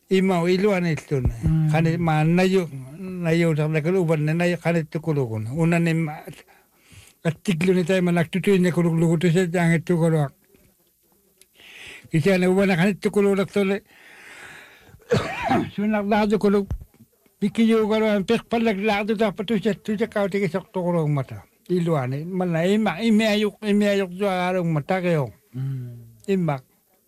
Imau iluan itu na. Kani mana yo tak nak luban na kani tu kulukun. Unan ni atiklu ni tayo manak tutu ni kuluk tu sa jangan tu kuluk. Kisah na uban na kani tu kuluk tu le. Sunak lado kuluk. Bikiyo kuluk pek palak lado tak patu sa kau tiga sok tu kuluk mata. Iluan ni mana ime ayuk jual arung mata kayo. Imak.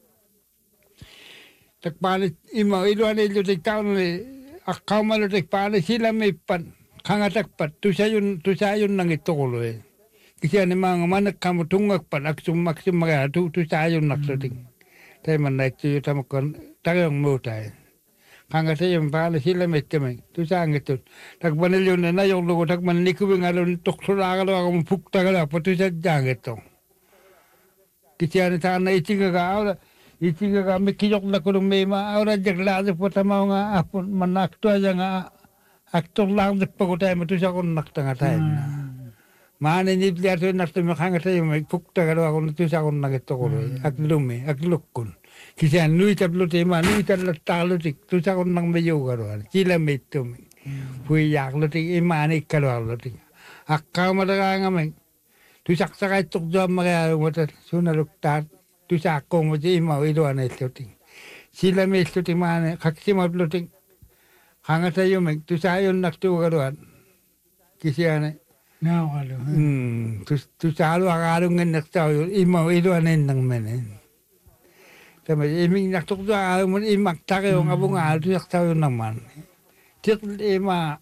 Tak panas ima iluan ilu tak tahu ni akau malu tak panas sila may pan kangatak pat tu sayun nang itu kolo kisah ni mana kamu tunggak pat aksum maga tu sayun nak seding tapi mana itu tamu kon tayang mutai kangat sayun panas sila may temeng tu sayang itu tak panel yun na yung lugo tak man nikubing alun tok sulaga lo ako mupukta ka po tu sayang itu kisah ni sana itinga ka awla Itiga kami kiyok na kulong may maawra jaglado po tamaw nga apon manakto aja nga aktor lang pagutay mo to siya kung naktangatay na. Maana nibli ato nakto makangatay may pukta ka ako to siya kung nakito ko aklumi aklukun. Kasi nui tablo tema nui tablo tik to siya kung nang mayo ka ron. Sila may tumi. Puy yaklo tik imani ka ron tik. Akaw madaga nga may to siya sakay tukdo magayaro mo ta sunaluktat. Tu sakong mo di mau iluan itu ting. Sila me itu ting mana kaksi mau ting. Hanga sayo me tu sayon nak tu karuan. Kisiane. Nah walu. Tu salu agarungan nak tahu imau iluan nang menen. Sama iming nak tu agarungan imak tayo ngabung alu nak tahu nang man. Tik ima.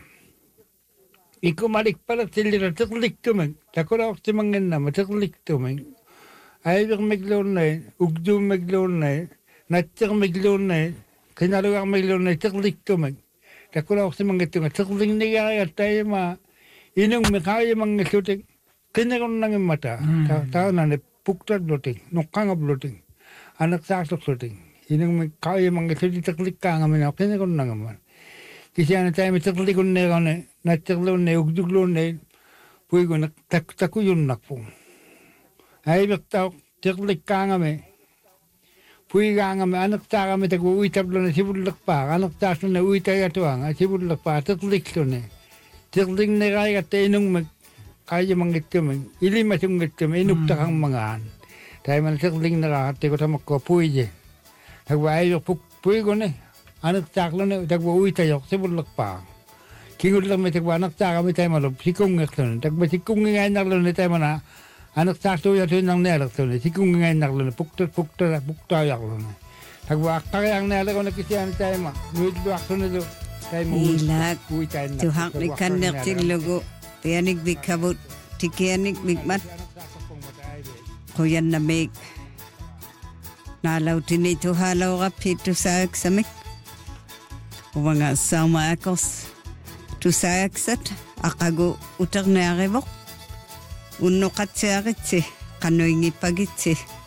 Iku malik pala silira tiklik tu men. Takura waktu mangen nama tiklik tu men. Ayok meglon na, ugdo meglon na, natyak meglon na, kinalugang meglon na, tiklik to meg. Takula ako sa mga ito nga, tiklik na kaya tayo inong kaya mga sutik, kinakon nang mata, tao na puktat bloting, nukangap bloting, anak sasok bloting, inong kaya mga sutik, tiklik ka nga mga, kinakon nang man. Kasi ano tayo may tiklik na kaya, natyaklon na, ugduglon na, puwi ko, takuyun nakpong. Ay baktaw tiklik kangame puy kangame anak kami tak uitap lo na sibulak pa anak tas na uitay atuang sibulak pa tiklik to ne tiklik ne kaya tinong mag kaya mangitum ili masung gitum inuk takang mangan tay man tiklik na kate ko tamak ko puy je tagway yo puy ko ne anak tak lo ne tak uitay yo sibulak pa kingud lang may tagwa anak kami tay malop sikong ngakton tagba sikong ngay nak lo ne tay mana anak sakto ya tu nang nelak tu ni sikung ngai nak lu pukta yak lu ni tagwa kaya ang nelak ko nakisiyan tayo ma nuit lu akto na lu tayo mo ilak tuhak ni kandak tilugo tiyanik bikabut tikiyanik bikmat kuyan na make nalaw tini tuhalaw kapit tu sayak samik mga sama akos tu sayak sat akago utak na aribok Uno katsi kanoingi pagitsi